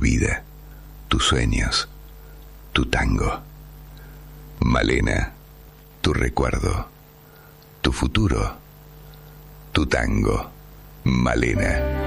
vida, tus sueños, tu tango. Malena, tu recuerdo, tu futuro, tu tango. Malena.